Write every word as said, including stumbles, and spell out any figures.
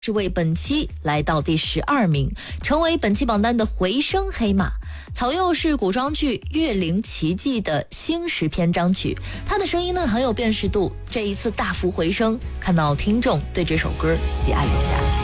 是为本期来到第十二名，成为本期榜单的回声黑马。草佑是古装剧《岳灵奇迹》的星矢篇章曲，他的声音呢很有辨识度，这一次大幅回升，看到听众对这首歌喜爱有加。